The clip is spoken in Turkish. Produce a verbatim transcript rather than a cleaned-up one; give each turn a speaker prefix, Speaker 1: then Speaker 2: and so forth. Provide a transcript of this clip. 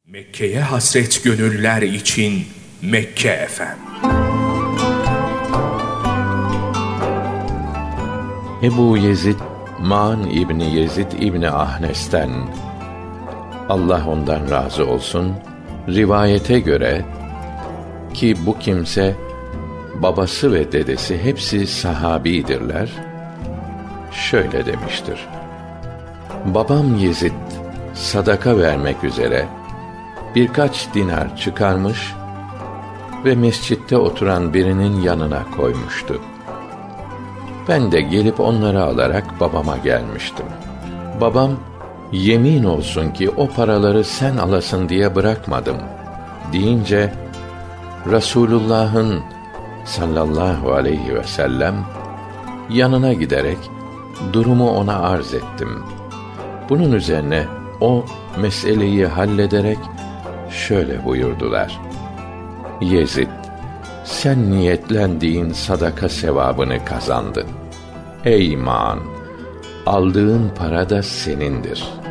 Speaker 1: Mekke'ye hasret gönüller için Mekke F M.
Speaker 2: Ebu Yezid Ma'an İbni Yezid İbni Ahnes'ten, Allah ondan razı olsun, rivayete göre ki bu kimse babası ve dedesi hepsi sahabidirler, şöyle demiştir: babam Yezid sadaka vermek üzere birkaç dinar çıkarmış ve mescitte oturan birinin yanına koymuştu. Ben de gelip onları alarak babama gelmiştim. Babam, yemin olsun ki o paraları sen alasın diye bırakmadım deyince, Resulullah'ın sallallahu aleyhi ve sellem yanına giderek durumu ona arz ettim. Bunun üzerine o meseleyi hallederek şöyle buyurdular: Yezid, sen niyetlendiğin sadaka sevabını kazandın. Ey Ma'an, aldığın para da senindir.